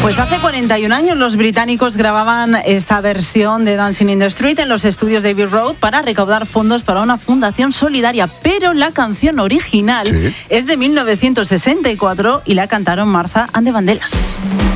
Pues hace 41 años los británicos grababan esta versión de Dancing in the Street en los estudios de Abbey Road para recaudar fondos para una fundación solidaria, pero la canción original es de 1964 y la cantaron Martha and the Vandellas.